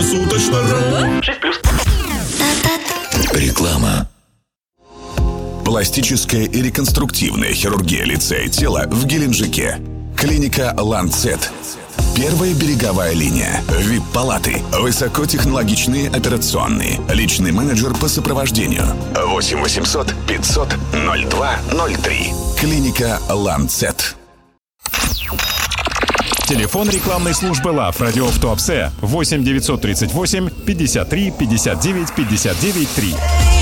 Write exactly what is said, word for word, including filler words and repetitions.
Круглосуточно. шесть плюс. Реклама. Пластическая и реконструктивная хирургия лица и тела в Геленджике. Клиника «Ланцет». Первая береговая линия. ви ай пи-палаты. Высокотехнологичные операционные. Личный менеджер по сопровождению. восемь восемьсот пятьсот ноль два ноль три. Клиника «Ланцет». Телефон рекламной службы ЛАФ «Радио в Туапсе» восемь девятьсот тридцать восемь пятьдесят три пятьдесят девять пятьдесят девять три.